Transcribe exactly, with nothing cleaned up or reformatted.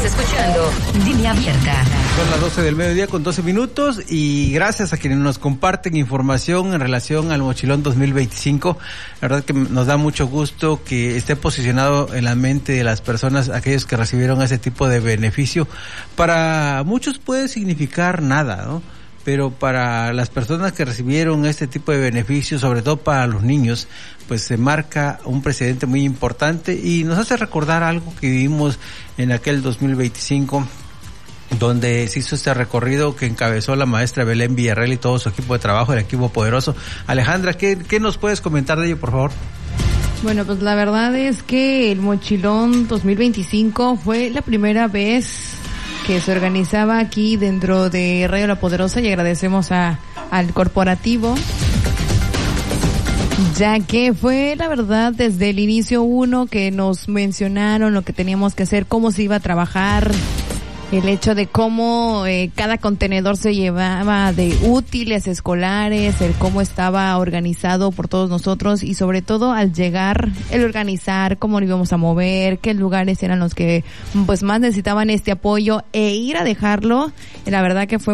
escuchando Línea Abierta. Son las doce del mediodía con doce minutos y gracias a quienes nos comparten información en relación al Mochilón dos mil veinticinco. La verdad que nos da mucho gusto que esté posicionado en la mente de las personas, aquellos que recibieron ese tipo de beneficio. Para muchos puede significar nada, ¿no? Pero para las personas que recibieron este tipo de beneficios, sobre todo para los niños, pues se marca un precedente muy importante y nos hace recordar algo que vivimos en aquel dos mil veinticinco, donde se hizo este recorrido que encabezó la maestra Belén Villarreal y todo su equipo de trabajo, el equipo poderoso. Alejandra, ¿qué, qué nos puedes comentar de ello, por favor? Bueno, pues la verdad es que el Mochilón dos mil veinticinco fue la primera vez que se organizaba aquí dentro de Radio La Poderosa y agradecemos a al corporativo, ya que fue la verdad desde el inicio uno que nos mencionaron lo que teníamos que hacer, cómo se iba a trabajar, el hecho de cómo eh, cada contenedor se llevaba de útiles escolares, el cómo estaba organizado por todos nosotros y sobre todo al llegar, el organizar, cómo lo íbamos a mover, qué lugares eran los que pues más necesitaban este apoyo e ir a dejarlo. La verdad que fue